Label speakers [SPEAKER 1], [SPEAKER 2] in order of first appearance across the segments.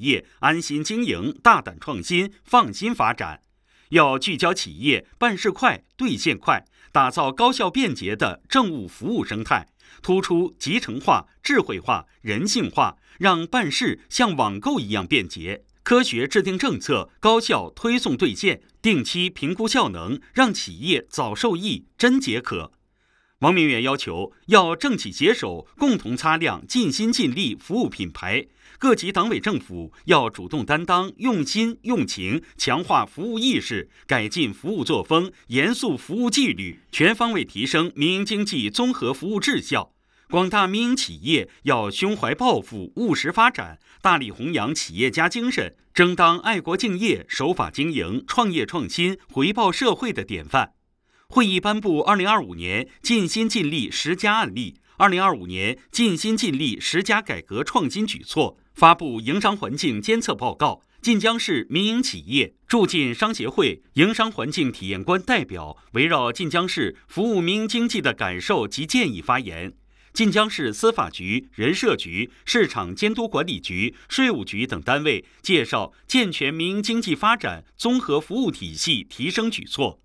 [SPEAKER 1] 业安心经营、大胆创新、放心发展。要聚焦企业办事快、兑现快，打造高效便捷的政务服务生态，突出集成化、智慧化、人性化，让办事像网购一样便捷。科学制定政策，高效推送兑现，定期评估效能，让企业早受益、真解渴。王明远要求，要政企携手，共同擦亮尽心尽力服务品牌。各级党委政府要主动担当，用心用情，强化服务意识，改进服务作风，严肃服务纪律，全方位提升民营经济综合服务质效。广大民营企业要胸怀抱负，务实发展，大力弘扬企业家精神，争当爱国敬业、守法经营、创业创新、回报社会的典范。会议颁布2025年尽心尽力10佳案例、2025年尽心尽力10佳改革创新举措，发布营商环境监测报告。晋江市民营企业驻晋商协会营商环境体验官代表围绕晋江市服务民营经济的感受及建议发言。晋江市司法局、人社局、市场监督管理局、税务局等单位介绍健全民营经济发展综合服务体系提升举措。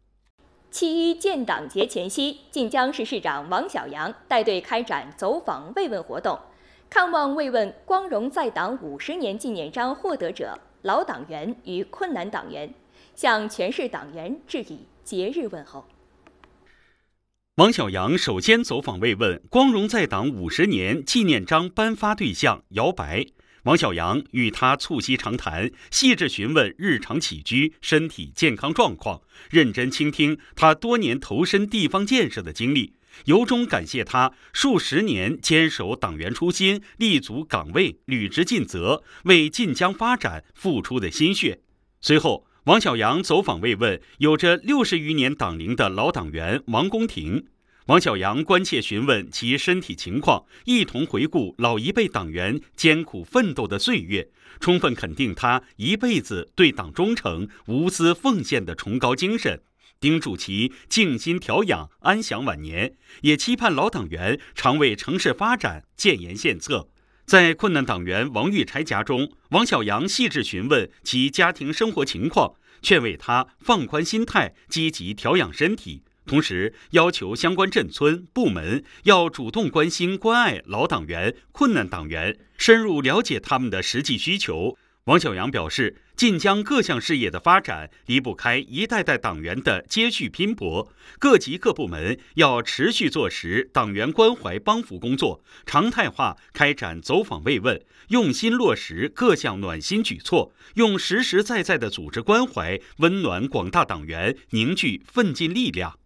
[SPEAKER 2] 7·1建党节前夕，晋江市市长王小杨带队开展走访慰问活动，看望慰问光荣在党50年纪念章获得者、老党员与困难党员，向全市党员致以节日问候。
[SPEAKER 1] 王小杨首先走访慰问光荣在党50年纪念章颁发对象姚白。王小杨与他促膝长谈，细致询问日常起居、身体健康状况，认真倾听他多年投身地方建设的经历，由衷感谢他数十年坚守党员初心、立足岗位、履职尽责，为晋江发展付出的心血。随后，王小杨走访慰问有着60余年党龄的老党员王公廷。王小杨关切询问其身体情况，一同回顾老一辈党员艰苦奋斗的岁月，充分肯定他一辈子对党忠诚、无私奉献的崇高精神，叮嘱其静心调养，安享晚年，也期盼老党员常为城市发展建言献策。在困难党员王玉柴家中，王小杨细致询问其家庭生活情况，劝慰他放宽心态，积极调养身体。同时要求相关镇村部门要主动关心关爱老党员、困难党员，深入了解他们的实际需求。王小杨表示，晋江各项事业的发展离不开一代代党员的接续拼搏，各级各部门要持续做实党员关怀帮扶工作，常态化开展走访慰问，用心落实各项暖心举措，用实实在在的组织关怀温暖广大党员，凝聚奋进力量。